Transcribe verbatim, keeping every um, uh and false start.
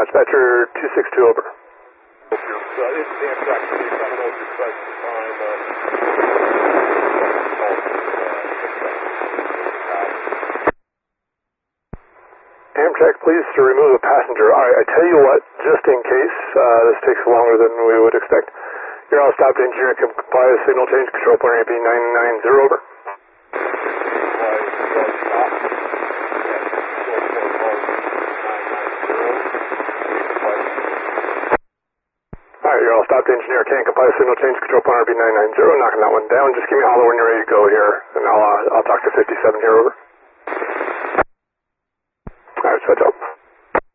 much. Dispatcher two six two, over. Uh, it's Amtrak, please. I don't know if you're correct at the time. Uh, Amtrak, please, to remove a passenger. All right, I tell you what, just in case uh, this takes longer than we would expect, you're all stopped engineer can comply with signal change control point A P nine nine zero, over. Alright, you're all stopped engineer can't comply with signal change control point R B nine nine zero, knocking that one down. Just give me a holler when you're ready to go here, and I'll, uh, I'll talk to fifty-seven here, over.